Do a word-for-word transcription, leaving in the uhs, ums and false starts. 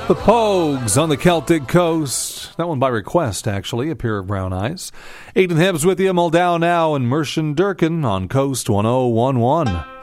The Pogues on the Celtic Coast. That one by request, actually, a pair of brown eyes. Aidan Hibbs with you, Muldown now, and Mershon Durkin on Coast one oh one one.